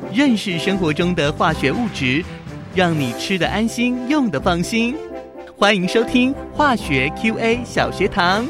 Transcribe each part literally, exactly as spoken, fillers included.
认识生活中的化学物质，让你吃得安心，用得放心。欢迎收听化学 Q A 小学堂。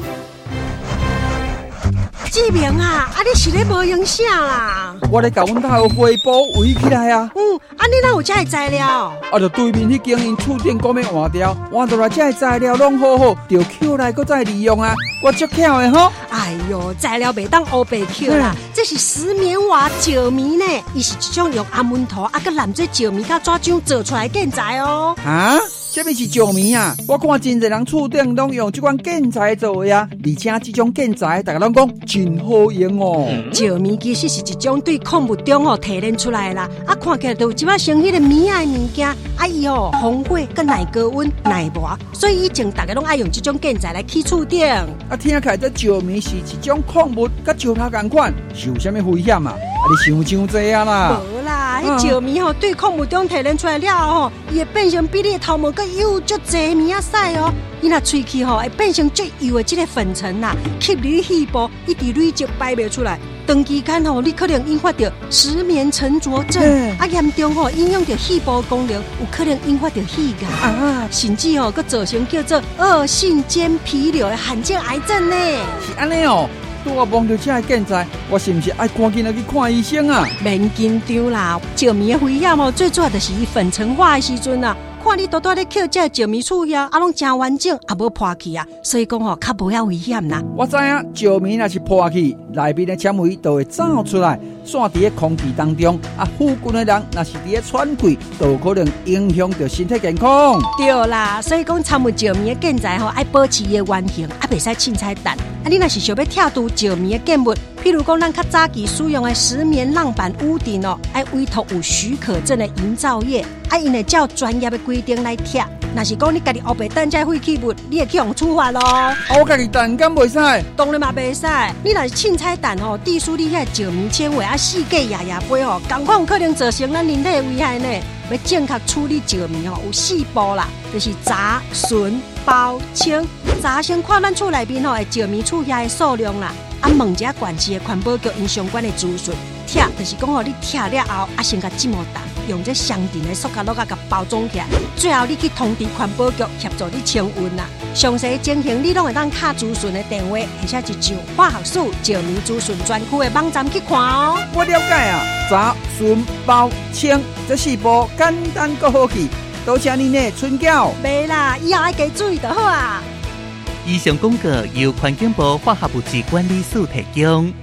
志明啊，啊你是咧无影啥啦？ 我咧甲阮头花布围起来啊。 嗯，啊你哪有这个材料？ 啊，就对面迄间因厝顶讲要换掉，换倒来这个材料拢好好，就捡来搁再利用啊。我足巧的吼。 哎哟，材料袂当黑白捡啦，这是石棉瓦石棉呢，伊是一种用阿门头啊，佮染做石棉甲纸浆做出来建材哦。 啊？什么是石棉啊？我看真侪人厝顶拢用这款建材做的啊，而且这种建材大家拢讲真好用哦。 石棉其实是一种对矿物中哦提炼出来的啦，啊看起来就有即摆生迄个棉的物件，啊伊哦防火、佮耐高温、耐磨，所以以前大家拢爱用这种建材来起厝顶。 啊，听起来这石棉是一种矿物，甲石头同款，是有啥物危险啊？啊，你想伤济啊啦？ 无啦，迄石棉吼对矿物中提炼出来了吼，伊会变成比你的头毛佮油足济棉啊使哦。你若喙齿吼会变成最油的这个粉尘啦，吸入细胞，一直累积排袂出来。长期间吼，你可能引发着石棉沉着症，啊严重吼影响着细胞功能，有可能引发着肺癌啊，甚至吼佮造成叫做恶性间皮瘤的罕见癌症呢。 是安尼哦。拄我望到这个建材，我是不是爱赶紧来去看医生啊？ 免紧张啦，石棉的危险哦，最主要就是伊粉尘化的时阵啊。看你多多咧捡这石棉厝呀，啊拢真完整，也无破去啊，所以讲吼较无遐危险啦。 我知影石棉若是破去，内面的纤维都会走出来，散伫咧空气当中，啊，附近的人若是伫咧喘气，都有可能影响到身体健康。 对啦，所以讲参与石棉的建材吼，爱保持伊的原形，啊袂使凊彩弹。啊，你若是想要拆除石棉的建物，譬如讲咱较早期使用的石棉浪板屋顶哦，爱委托有许可证的营造业，啊因会照专业的规定来拆。若是讲你家己黑白等这废弃物，你会去用处罚咯。啊， 我家己弹敢袂使？ 当然嘛袂使。你若是凊彩弹吼，地书你遐石棉纤维啊，四界牙牙飞吼，同款有可能造成咱人体的危害呢。要正确处理石棉吼，有四步啦，就是砸、损、包、清。砸先看咱厝内面吼的石棉厝遐的数量啦，啊问一下管市的环保局因相关的资讯。拆就是讲吼，你拆了后啊，先甲浸毛蛋，用这相定的塑胶袋甲包装起来，最后你去通知环保局协助你清运啦。详细情形你拢会当卡资讯的电话，或者是上化学署石棉资讯专区的网站去看哦。 我了解啊，砸、损、包、清这四步简单够好记，多谢您的春教。 袂啦，以后爱加注意就好啊。 以上广告由环境部化学物质管理署提供。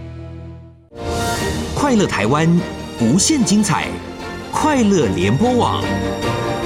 快乐台湾，无限精彩，快乐联播网。